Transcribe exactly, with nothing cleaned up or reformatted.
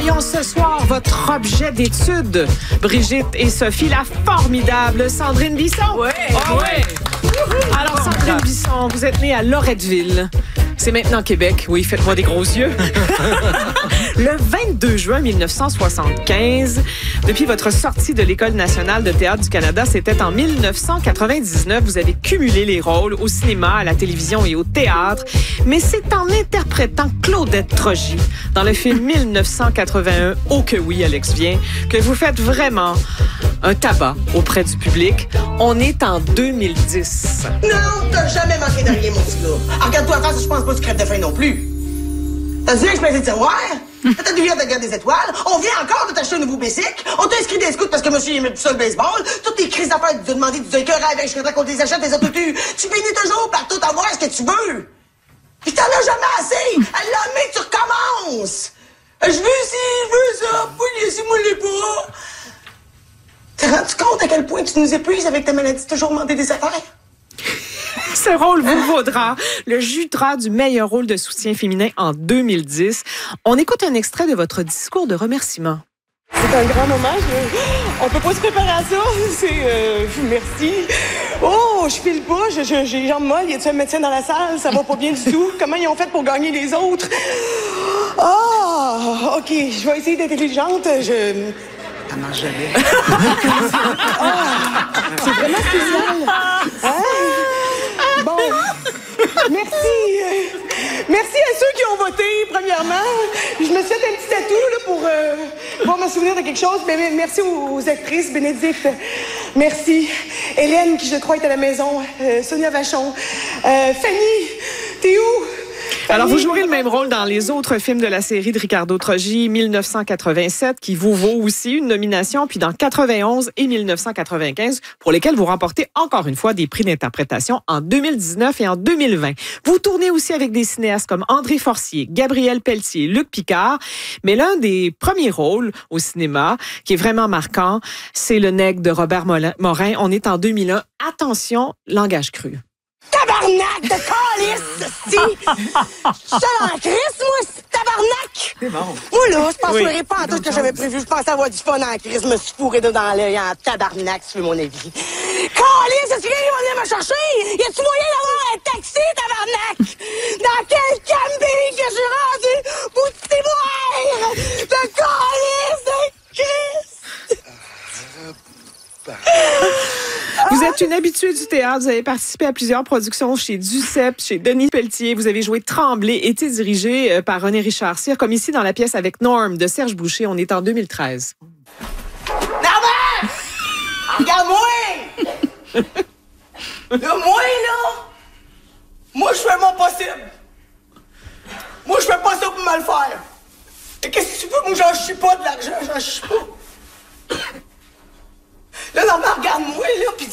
Accueillons ce soir votre objet d'étude. Brigitte et Sophie, la formidable Sandrine Bisson. Ouais, oh, ouais. Alors, Sandrine Bisson, vous êtes née à Loretteville. C'est maintenant Québec. Oui, faites-moi des gros yeux. Le vingt-deux juin mille neuf cent soixante-quinze, depuis votre sortie de l'École nationale de théâtre du Canada, c'était en mille neuf cent quatre-vingt-dix-neuf. Vous avez cumulé les rôles au cinéma, à la télévision et au théâtre. Mais c'est en interprétant Claudette Trogy dans le film mille neuf cent quatre-vingt-un, Oh que oui, Alex vient, que vous faites vraiment un tabac auprès du public. On est en deux mille dix. Non, t'as jamais manqué de rien, mon petit gars. Alors, regarde-toi en face, je pense pas que tu crèves de faim non plus. T'as dit que je mets des tiroirs? T'as dû lire de garder des étoiles? On vient encore de t'acheter un nouveau bicycle? On t'a inscrit des scouts parce que monsieur aimait plus ça le baseball? Toutes tes crises d'affaires, tu te demandé, tu te écœurais avec, je voudrais qu'on te les achète, les autotus. Tu finis toujours par tout avoir ce que tu veux. Puis t'en as jamais assez! À l'année, tu recommences! Je veux ci, je veux ça, puis laissez-moi les bras! T'es rendu compte à quel point tu nous épuises avec ta maladie de toujours demander des affaires? Ce rôle vous vaudra le Jutra du meilleur rôle de soutien féminin en deux mille dix. On écoute un extrait de votre discours de remerciement. C'est un grand moment. Je... On peut pas se préparer à ça. C'est... Euh... Merci. Oh, je file pas. Je, je, j'ai les jambes molles. Y a-t-il un médecin dans la salle? Ça va pas bien du tout. Comment ils ont fait pour gagner les autres? Ah, oh, OK. Je vais essayer d'être intelligente. Je... Ça marche jamais. Ah, c'est vraiment spécial. Hein? Bon, merci. Merci à ceux qui ont voté, premièrement. Je me suis fait un petit tatou là, pour, euh, pour me souvenir de quelque chose. Mais merci aux, aux actrices, Bénédicte. Merci. Hélène, qui je crois est à la maison. Euh, Sonia Vachon. Euh, Fanny, t'es où? Alors, vous jouerez le même rôle dans les autres films de la série de Ricardo Trogy, mille neuf cent quatre-vingt-sept, qui vous vaut aussi une nomination, puis dans quatre-vingt-onze et mille neuf cent quatre-vingt-quinze, pour lesquels vous remportez encore une fois des prix d'interprétation en deux mille dix-neuf et en deux mille vingt. Vous tournez aussi avec des cinéastes comme André Forcier, Gabriel Pelletier, Luc Picard, mais l'un des premiers rôles au cinéma qui est vraiment marquant, c'est Le Nègre de Robert Morin. On est en deux mille un. Attention, langage cru. Tabarnak de calice, si! Je suis en crise, moi, c'est tabarnak! C'est bon. Moi, là, je penserais Oui. pas en tout ce que j'avais prévu. Je pensais avoir du fun en crise. Je me suis fourré dans l'œil en tabarnak, si tu veux mon avis. Calice, est-ce qu'il va venir me chercher? Y a-tu moyen d'avoir un taxi, tabarnak? Dans quel camping que j'ai rendu? Bout de de calice, de Christ! Vous êtes une habituée du théâtre. Vous avez participé à plusieurs productions chez Duceppe, chez Denis Pelletier. Vous avez joué Tremblay, été dirigé par René Richard Cyr, comme ici dans la pièce avec Norm de Serge Boucher. On est en deux mille treize. Norman! Regarde-moi! Là, moi, là, moi, je fais mon possible. Moi, je fais pas ça pour mal faire. Et qu'est-ce que tu veux? Moi, j'en chie pas de l'argent, j'en chie pas. Là, Norman, regarde-moi, là, pis